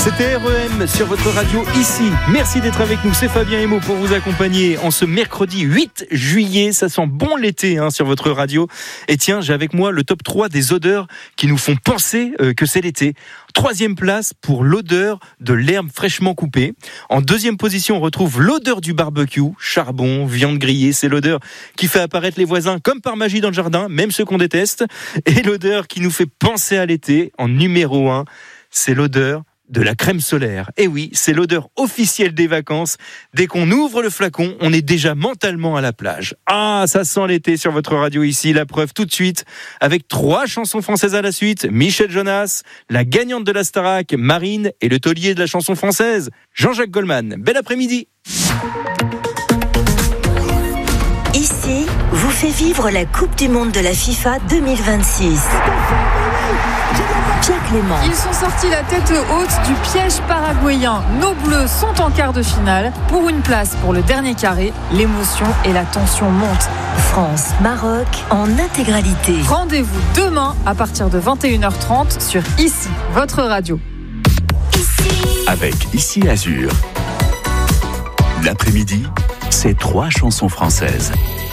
C'était REM sur votre radio ici. Merci d'être avec nous, c'est Fabien Emo pour vous accompagner en ce mercredi 8 juillet. Ça sent bon l'été sur votre radio. Et tiens, j'ai avec moi le top 3 des odeurs qui nous font penser que c'est l'été. 3e place pour l'odeur de l'herbe fraîchement coupée. En 2e position, on retrouve l'odeur du barbecue, charbon, viande grillée. C'est l'odeur qui fait apparaître les voisins comme par magie dans le jardin, même ceux qu'on déteste. Et l'odeur qui nous fait penser à l'été, en numéro 1, c'est l'odeur de la crème solaire. Et oui, c'est l'odeur officielle des vacances. Dès qu'on ouvre le flacon, on est déjà mentalement à la plage. Ah, ça sent l'été sur votre radio ici. La preuve tout de suite avec 3 chansons françaises à la suite. Michel Jonas, la gagnante de la Starac, Marine et le taulier de la chanson française, Jean-Jacques Goldman. Bel après-midi. Ici, vous fait vivre la Coupe du Monde de la FIFA 2026. Pierre Clément. Ils sont sortis la tête haute du piège paraguayen. Nos Bleus sont en quart de finale. Pour une place pour le dernier carré, l'émotion et la tension montent. France, Maroc, en intégralité. Rendez-vous demain à partir de 21h30 sur Ici, votre radio. Avec Ici Azur. L'après-midi, c'est 3 chansons françaises.